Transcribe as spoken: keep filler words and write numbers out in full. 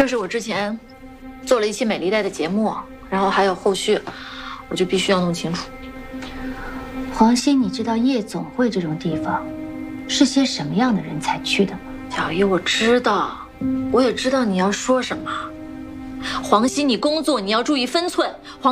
就是我之前做了一期美丽贷的节目，然后还有后续，我就必须要弄清楚。 黄鑫，你知道夜总会这种地方是些什么样的人才去的吗？ 小姨，我知道，我也知道你要说什么。黄鑫，你工作你要注意分寸。黄。